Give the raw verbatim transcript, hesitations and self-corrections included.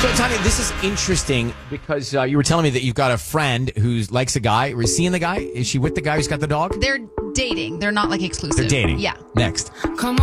So, Tanya, this is interesting because uh, you were telling me that you've got a friend who likes a guy. Is seeing the guy? Is she with the guy who's got the dog? They're dating. They're not like exclusive. They're dating. Yeah. Next. Come